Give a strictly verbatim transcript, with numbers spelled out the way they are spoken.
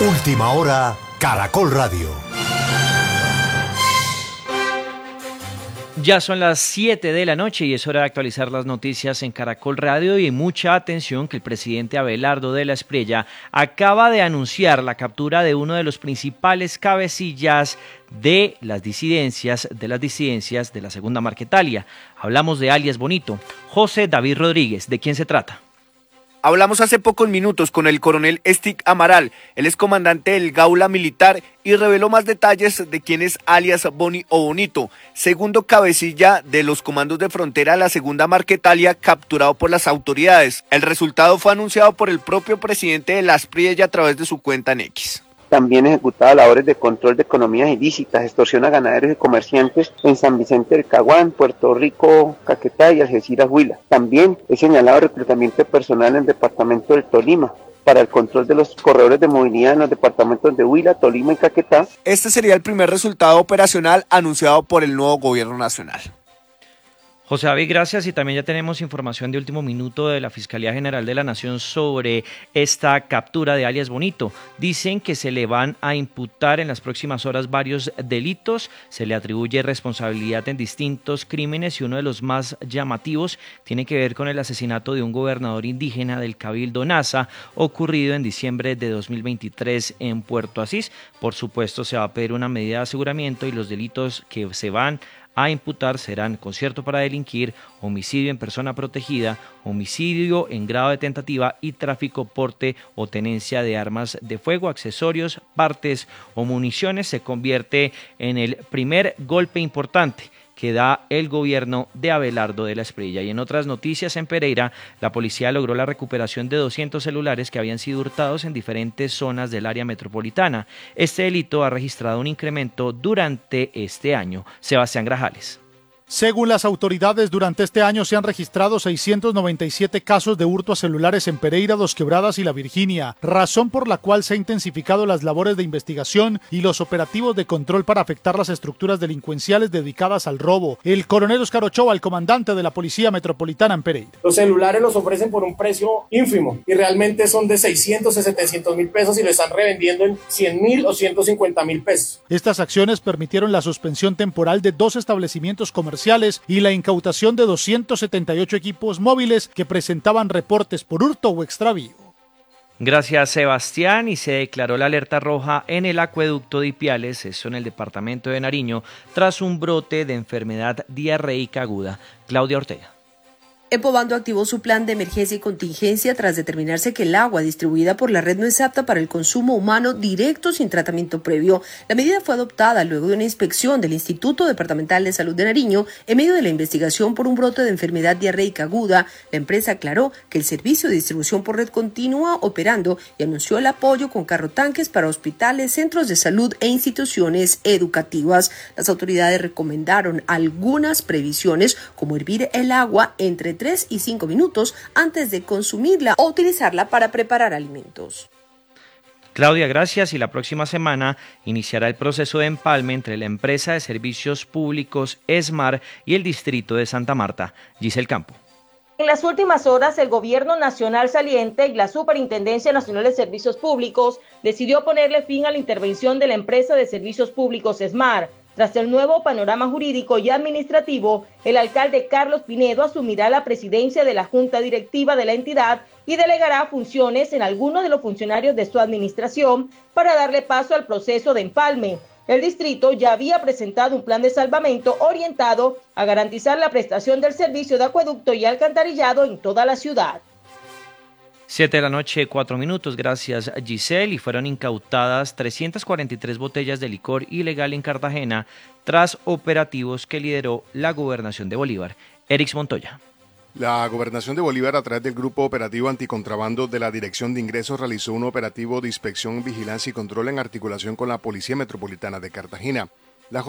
Última hora, Caracol Radio. Ya son las siete de la noche y es hora de actualizar las noticias en Caracol Radio, y mucha atención que el presidente Abelardo de la Espriella acaba de anunciar la captura de uno de los principales cabecillas de las disidencias, de las disidencias de la Segunda Marquetalia. Hablamos de alias Bonito, José David Rodríguez. ¿De quién se trata? Hablamos hace pocos minutos con el coronel Estic Amaral, él es comandante del Gaula Militar y reveló más detalles de quién es alias Boni o Bonito, segundo cabecilla de los comandos de frontera de la Segunda Marquetalia, capturado por las autoridades. El resultado fue anunciado por el propio presidente de la Espriella a través de su cuenta en X. También ejecutaba labores de control de economías ilícitas, extorsión a ganaderos y comerciantes en San Vicente del Caguán, Puerto Rico, Caquetá y Algeciras, Huila. También he señalado reclutamiento de personal en el departamento del Tolima para el control de los corredores de movilidad en los departamentos de Huila, Tolima y Caquetá. Este sería el primer resultado operacional anunciado por el nuevo gobierno nacional. José David, gracias. Y también ya tenemos información de último minuto de la Fiscalía General de la Nación sobre esta captura de alias Bonito. Dicen que se le van a imputar en las próximas horas varios delitos, se le atribuye responsabilidad en distintos crímenes y uno de los más llamativos tiene que ver con el asesinato de un gobernador indígena del Cabildo Nasa ocurrido en diciembre de dos mil veintitrés en Puerto Asís. Por supuesto, se va a pedir una medida de aseguramiento y los delitos que se van a imputar serán concierto para delinquir, homicidio en persona protegida, homicidio en grado de tentativa y tráfico, porte o tenencia de armas de fuego, accesorios, partes o municiones. Se convierte en el primer golpe importante que da el gobierno de Abelardo de la Espriella. Y en otras noticias, en Pereira, la policía logró la recuperación de doscientos celulares que habían sido hurtados en diferentes zonas del área metropolitana. Este delito ha registrado un incremento durante este año. Sebastián Grajales. Según las autoridades, durante este año se han registrado seiscientos noventa y siete casos de hurto a celulares en Pereira, Dos Quebradas y La Virginia, razón por la cual se han intensificado las labores de investigación y los operativos de control para afectar las estructuras delincuenciales dedicadas al robo. El coronel Oscar Ochoa, el comandante de la Policía Metropolitana en Pereira. Los celulares los ofrecen por un precio ínfimo y realmente son de seiscientos a setecientos mil pesos y lo están revendiendo en cien mil o ciento cincuenta mil pesos. Estas acciones permitieron la suspensión temporal de dos establecimientos comerciales y la incautación de doscientos setenta y ocho equipos móviles que presentaban reportes por hurto o extravío. Gracias, Sebastián. Y se declaró la alerta roja en el acueducto de Ipiales, eso en el departamento de Nariño, tras un brote de enfermedad diarreica aguda. Claudia Ortega. Epobando activó su plan de emergencia y contingencia tras determinarse que el agua distribuida por la red no es apta para el consumo humano directo sin tratamiento previo. La medida fue adoptada luego de una inspección del Instituto Departamental de Salud de Nariño en medio de la investigación por un brote de enfermedad diarreica aguda. La empresa aclaró que el servicio de distribución por red continúa operando y anunció el apoyo con carrotanques para hospitales, centros de salud e instituciones educativas. Las autoridades recomendaron algunas previsiones como hervir el agua entre tres y cinco minutos antes de consumirla o utilizarla para preparar alimentos. Claudia, gracias. Y la próxima semana iniciará el proceso de empalme entre la empresa de servicios públicos ESMAR y el distrito de Santa Marta. Giselle Campo. En las últimas horas, el gobierno nacional saliente y la Superintendencia Nacional de Servicios Públicos decidió ponerle fin a la intervención de la empresa de servicios públicos ESMAR. Tras el nuevo panorama jurídico y administrativo, el alcalde Carlos Pinedo asumirá la presidencia de la Junta Directiva de la entidad y delegará funciones en algunos de los funcionarios de su administración para darle paso al proceso de empalme. El distrito ya había presentado un plan de salvamento orientado a garantizar la prestación del servicio de acueducto y alcantarillado en toda la ciudad. Siete de la noche, cuatro minutos, gracias Giselle. Y fueron incautadas trescientas cuarenta y tres botellas de licor ilegal en Cartagena tras operativos que lideró la Gobernación de Bolívar. Erix Montoya. La Gobernación de Bolívar, a través del Grupo Operativo Anticontrabando de la Dirección de Ingresos, realizó un operativo de inspección, vigilancia y control en articulación con la Policía Metropolitana de Cartagena.